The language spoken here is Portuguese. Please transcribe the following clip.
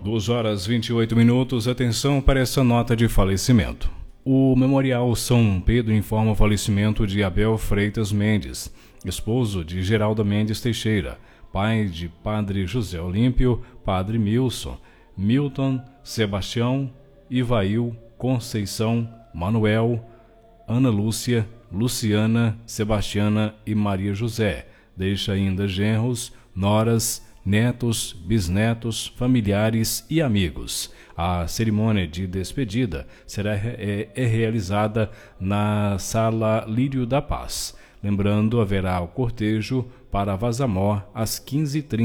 2h28. Atenção para essa nota de falecimento. O Memorial São Pedro informa o falecimento de Abel Freitas Mendes, esposo de Geralda Mendes Teixeira, pai de Padre José Olímpio, Padre Milson, Milton, Sebastião, Ivail, Conceição, Manuel, Ana Lúcia, Luciana, Sebastiana e Maria José. Deixa ainda genros, noras, netos, bisnetos, familiares e amigos. A cerimônia de despedida será realizada na Sala Lírio da Paz. Lembrando, haverá o cortejo para Vazamor às 15h30.